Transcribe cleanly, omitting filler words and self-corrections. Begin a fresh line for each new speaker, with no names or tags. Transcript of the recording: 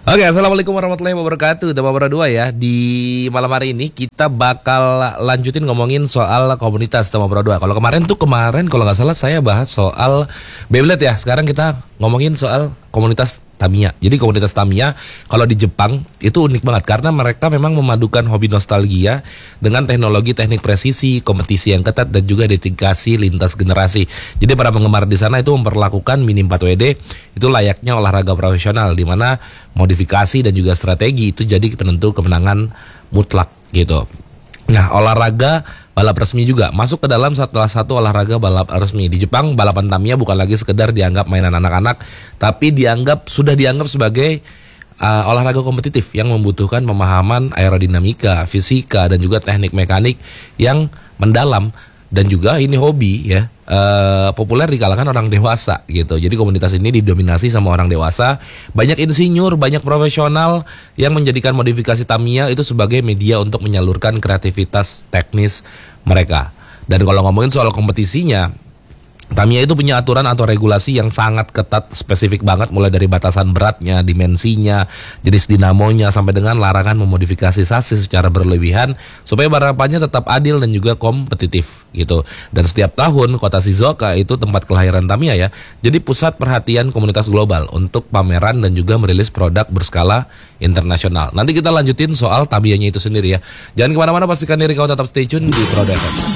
Oke, assalamualaikum warahmatullahi wabarakatuh. Tema berdua ya. Di malam hari ini kita bakal lanjutin ngomongin soal komunitas tema berdua. Kalau kemarin kalau nggak salah saya bahas soal Beyblade ya. Sekarang kita ngomongin soal komunitas Tamiya. Jadi komunitas Tamiya kalau di Jepang itu unik banget karena mereka memang memadukan hobi nostalgia dengan teknologi teknik presisi, kompetisi yang ketat dan juga dedikasi lintas generasi. Jadi para penggemar di sana itu memperlakukan Mini 4WD itu layaknya olahraga profesional di mana modifikasi dan juga strategi itu jadi penentu kemenangan mutlak gitu. Nah, olahraga balap resmi juga masuk ke dalam salah satu olahraga balap resmi. Di Jepang, balapan Tamiya bukan lagi sekedar dianggap mainan anak-anak, tapi sudah dianggap sebagai olahraga kompetitif yang membutuhkan pemahaman aerodinamika, fisika, dan juga teknik mekanik yang mendalam. Dan juga ini hobi ya, populer di kalangan orang dewasa gitu. Jadi komunitas ini didominasi sama orang dewasa. Banyak insinyur, banyak profesional yang menjadikan modifikasi Tamiya itu sebagai media untuk menyalurkan kreativitas teknis mereka. Dan kalau ngomongin soal kompetisinya, Tamiya itu punya aturan atau regulasi yang sangat ketat, spesifik banget, mulai dari batasan beratnya, dimensinya, jenis dinamonya, sampai dengan larangan memodifikasi sasis secara berlebihan supaya balapannya tetap adil dan juga kompetitif gitu. Dan setiap tahun kota Shizuoka itu tempat kelahiran Tamiya ya, jadi pusat perhatian komunitas global untuk pameran dan juga merilis produk berskala internasional. Nanti kita lanjutin soal Tamiyanya itu sendiri ya. Jangan kemana-mana, pastikan diri kau tetap stay tune di Proda FM.